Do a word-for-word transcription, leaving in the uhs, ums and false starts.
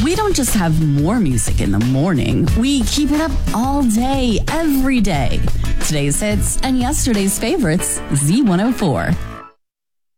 We don't just have more music in the morning, we keep it up all day, every day. Today's hits and yesterday's favorites, Z one oh four.